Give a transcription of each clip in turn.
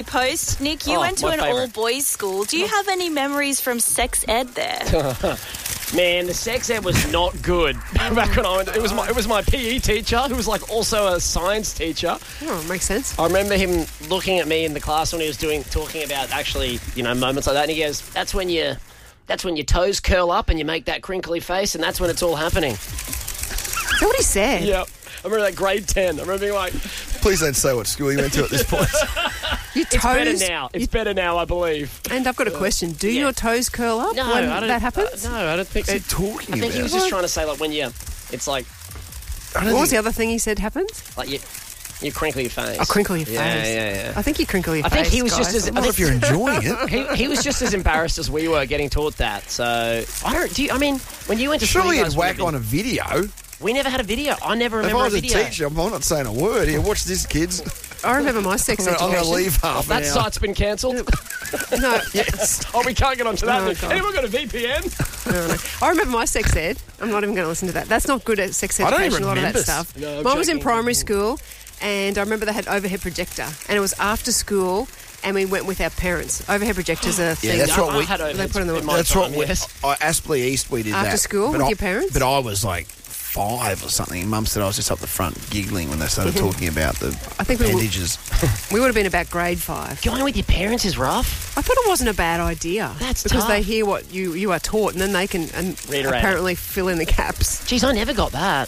Post. Nick, you went to an all-boys school. Do you have any memories from sex ed there? Man, the sex ed was not good back when I went. It was my PE teacher, who was like also a science teacher. Oh, makes sense. I remember him looking at me in the class when he was talking about actually, moments like that, and he goes, "That's when your toes curl up and you make that crinkly face, and that's when it's all happening." Is that what he said? Yep. I remember that grade 10. I remember being like... Please don't say what school you went to at this point. Your toes... It's better now. It's better now, I believe. And I've got a question. Do your toes curl up when that happens? No, I don't think so. What's he talking about? I think he was just trying to say, like, when you... It's like... What was the other thing he said happens? Like, you crinkle your face. Oh, crinkle your face. Yeah. I think you crinkle your face, I think he was guys. just as... I don't know if you're enjoying it. He was just as embarrassed as we were getting taught that. So, when you went to school... Surely you'd whack on a video. We never had a video. I never remember a video. If I was a teacher, I'm not saying a word. Here, watch this, kids. I remember my sex education. I'm going to leave half an hour. That site's been cancelled? No. Yes. Oh, we can't get onto that. Oh, God. Anyone got a VPN? No. I remember my sex ed. I'm not even going to listen to that. That's not good at sex education, I don't even a lot of that remember. stuff. No, Mine was in primary school, and I remember they had overhead projector, and it was after school, and we went with our parents. Overhead projectors are a thing. that's what we... had They put in the... That's time, what yes. Aspley East we did After that. school with your parents? But I was like 5 or something. Mum said I was just up the front giggling when they started talking about the bandages. We would have been about grade 5. Going with your parents is rough. I thought it wasn't a bad idea. That's because tough. they hear what you are taught, and then they can apparently fill in the gaps. Jeez, I never got that.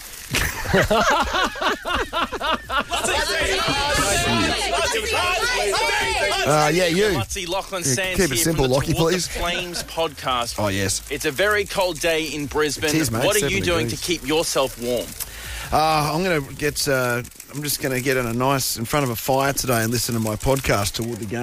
You. Lutzy, Lachlan Sands keep it here simple, from the Lockie, Toward please. the Flames podcast. Oh, yes. It's a very cold day in Brisbane. It is, mate. What are 7 you doing degrees. to keep yourself warm? I'm just going to get in front of a fire today and listen to my podcast Toward the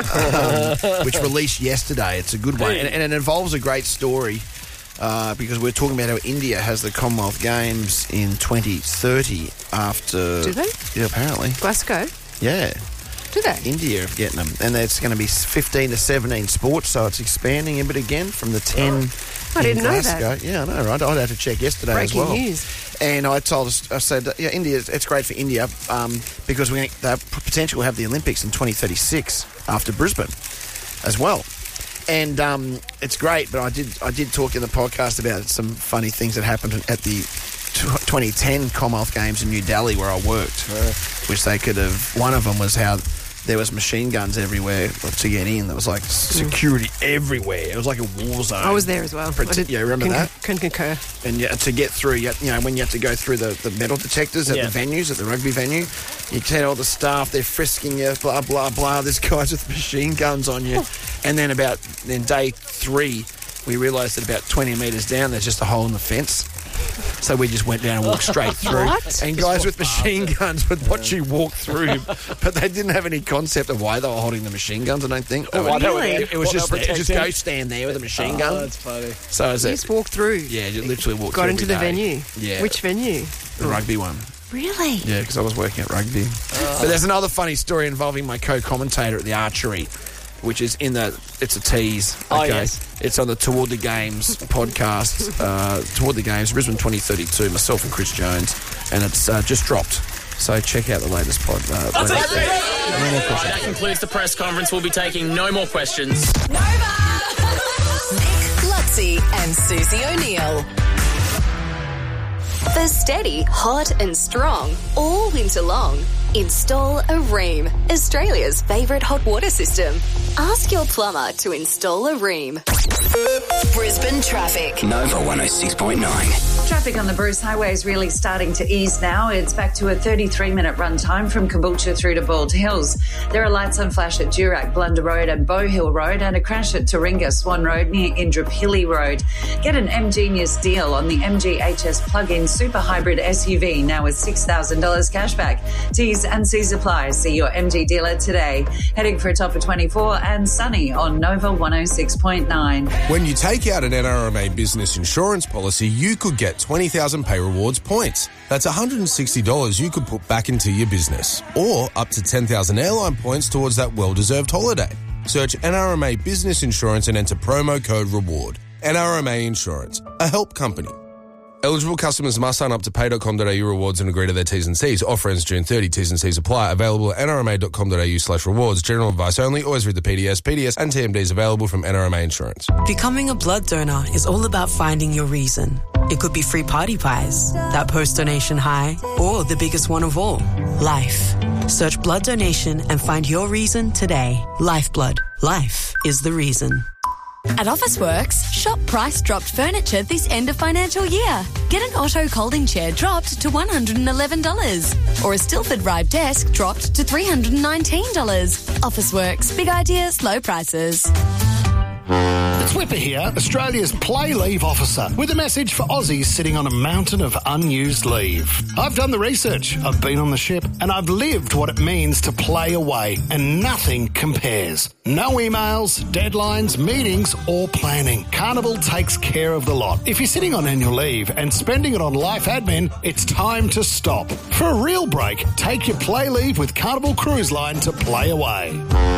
Games, which released yesterday. It's a good one, and it involves a great story because we're talking about how India has the Commonwealth Games in 2030 after... Do they? Yeah, apparently. Glasgow? Yeah. Do they? India are getting them, and it's going to be 15 to 17 sports, so it's expanding a bit again from the 10 I in didn't know Glasgow. that. Yeah, I know, right? I had to check yesterday as well. Breaking news. And I said, India, it's great for India because they have potential to have the Olympics in 2036 after Brisbane as well. And it's great, but I did talk in the podcast about some funny things that happened at the 2010 Commonwealth Games in New Delhi where I worked, which they could have... One of them was how there was machine guns everywhere to get in. There was like security everywhere. It was like a war zone. I was there as well. Remember that? Can concur. And to get through, when you have to go through the metal detectors at the venues, at the rugby venue, you tell all the staff, they're frisking you, blah, blah, blah. There's guys with machine guns on you. And then day 3, we realised that about 20 metres down, there's just a hole in the fence. So we just went down and walked straight through. What? And guys with machine guns would watch you walk through, but they didn't have any concept of why they were holding the machine guns, I don't think. Really? It was just go stand there with a machine gun. That's funny. So You just walked through. Yeah, you literally walked Got through into the every day. venue. Yeah. Which venue? The rugby one. Really? Yeah, because I was working at rugby. But there's another funny story involving my co-commentator at the archery, which is it's a tease. Okay? Oh, yes. It's on the Toward the Games podcast, Toward the Games, Brisbane 2032, myself and Chris Jones, and it's just dropped. So check out the latest pod. That concludes the press conference. We'll be taking no more questions. Nova! Nick, Lutzy and Susie O'Neill. For steady, hot and strong, all winter long, install a Rheem, Australia's favourite hot water system. Ask your plumber to install a Rheem. Brisbane traffic. Nova 106.9. Traffic on the Bruce Highway is really starting to ease now. It's back to a 33-minute run time from Caboolture through to Bald Hills. There are lights on flash at Durack, Blunder Road and Bow Hill Road, and a crash at Taringa, Swan Road near Indooroopilly Road. Get an M-Genius deal on the MG HS plug-in super hybrid SUV now with $6,000 cashback. T's and C's apply. See your MG dealer today. Heading for a top of 24 and sunny on Nova 106.9. When you take out an NRMA business insurance policy, you could get 20,000 Pay Rewards points. That's $160 you could put back into your business, or up to 10,000 airline points towards that well-deserved holiday. Search NRMA Business Insurance and enter promo code REWARD. NRMA Insurance, a help company. Eligible customers must sign up to pay.com.au rewards and agree to their T's and C's. Offer ends June 30. T's and C's apply. Available at nrma.com.au/rewards. General advice only. Always read the PDS. PDS and TMDs available from NRMA Insurance. Becoming a blood donor is all about finding your reason. It could be free party pies, that post-donation high, or the biggest one of all, life. Search blood donation and find your reason today. Lifeblood. Life is the reason. At Officeworks, shop price dropped furniture this end of financial year. Get an Otto Colding chair dropped to $111. Or a Stilford Ribe desk dropped to $319. Officeworks, big ideas, low prices. It's Whipper here, Australia's play leave officer, with a message for Aussies sitting on a mountain of unused leave. I've done the research, I've been on the ship, and I've lived what it means to play away, and nothing compares. No emails, deadlines, meetings, or planning. Carnival takes care of the lot. If you're sitting on annual leave and spending it on life admin, it's time to stop. For a real break, take your play leave with Carnival Cruise Line to play away.